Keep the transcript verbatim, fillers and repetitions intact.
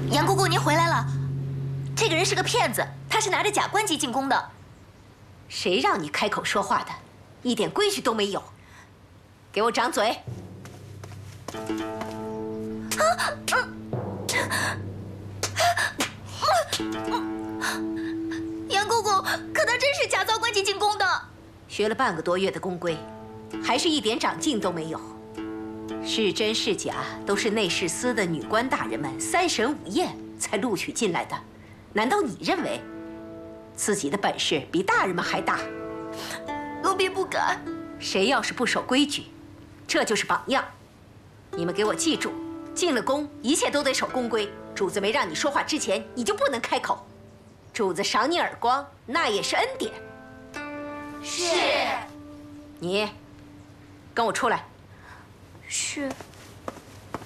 杨姑姑，您回来了。这个人是个骗子，他是拿着假官籍进宫的。 谁让你开口说话的？一点规矩都没有！给我掌嘴！ 啊！杨姑姑，可他真是假造官籍进宫的。 学了半个多月的宫规，还是一点长进都没有。是真是假，都是内侍司的女官大人们三审五验才录取进来的。难道你认为自己的本事比大人们还大？ 奴婢不敢。 谁要是不守规矩，这就是榜样。你们给我记住，进了宫，一切都得守宫规。主子没让你说话之前，你就不能开口。主子赏你耳光，那也是恩典。 是。 你，跟我出来。 是。